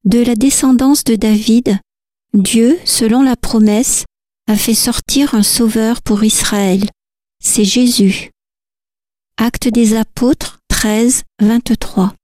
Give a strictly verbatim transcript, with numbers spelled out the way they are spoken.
De la descendance de David, Dieu, selon la promesse, a fait sortir un sauveur pour Israël. C'est Jésus. Actes des Apôtres treize, vingt-trois.